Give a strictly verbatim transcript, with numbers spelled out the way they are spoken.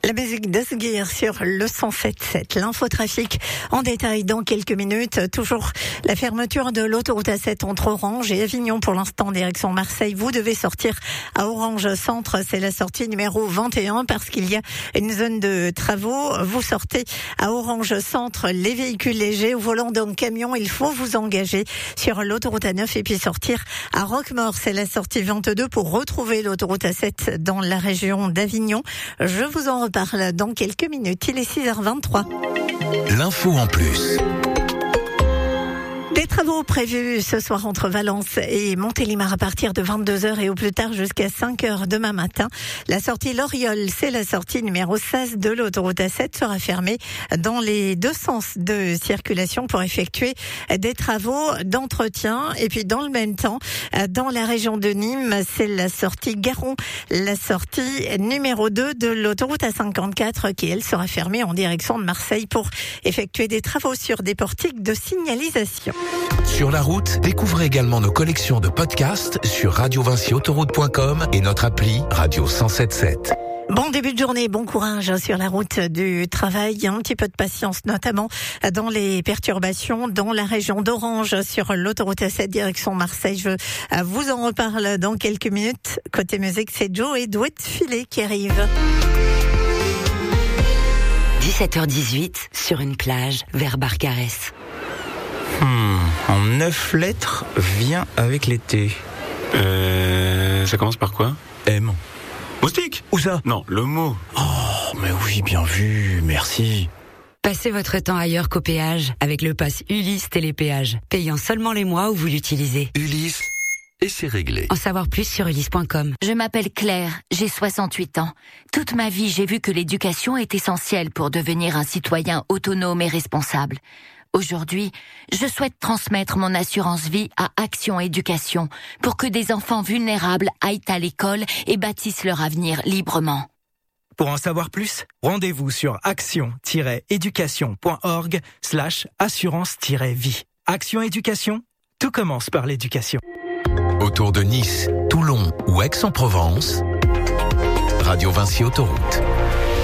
La musique de Sguir sur le cent sept sept. L'infotrafic en détail dans quelques minutes. Toujours la fermeture de l'autoroute A sept entre Orange et Avignon pour l'instant, direction Marseille. Vous devez sortir à Orange Centre. C'est la sortie numéro vingt et un parce qu'il y a une zone de travaux. Vous sortez à Orange Centre. Les véhicules légers au volant d'un camion, il faut vous engager sur l'autoroute A neuf et puis sortir à Roquemaure. C'est la sortie vingt-deux pour retrouver l'autoroute A sept dans la région d'Avignon. Je vous en reparle dans quelques minutes. Il est six heures vingt-trois. L'info en plus. Des travaux prévus ce soir entre Valence et Montélimar à partir de vingt-deux heures et au plus tard jusqu'à cinq heures demain matin. La sortie Loriol, c'est la sortie numéro seize de l'autoroute A sept, sera fermée dans les deux sens de circulation pour effectuer des travaux d'entretien. Et puis dans le même temps, dans la région de Nîmes, c'est la sortie Garon, la sortie numéro deux de l'autoroute A cinquante-quatre qui, elle, sera fermée en direction de Marseille pour effectuer des travaux sur des portiques de signalisation. Sur la route, découvrez également nos collections de podcasts sur radio vinci autoroute point com et notre appli Radio cent sept sept. Bon début de journée, bon courage sur la route du travail, un petit peu de patience notamment dans les perturbations dans la région d'Orange sur l'autoroute A sept direction Marseille. Je vous en reparle dans quelques minutes. Côté musique, c'est Joe et Douette Filet qui arrivent. dix-sept heures dix-huit, sur une plage vers Barcarès. Hmm, en neuf lettres, vient avec l'été. Euh, ça commence par quoi? M. Moustique? Où ça? Non, le mot. Oh, mais oui, bien vu, merci. Passez votre temps ailleurs qu'au péage avec le pass Ulysse Télépéage, payant seulement les mois où vous l'utilisez. Ulysse, et c'est réglé. En savoir plus sur ulysse point com. Je m'appelle Claire, j'ai soixante-huit ans. Toute ma vie, j'ai vu que l'éducation est essentielle pour devenir un citoyen autonome et responsable. Aujourd'hui, je souhaite transmettre mon assurance vie à Action Éducation pour que des enfants vulnérables aillent à l'école et bâtissent leur avenir librement. Pour en savoir plus, rendez-vous sur action-éducation.org slash assurance-vie. Action Éducation, tout commence par l'éducation. Autour de Nice, Toulon ou Aix-en-Provence, Radio Vinci Autoroute.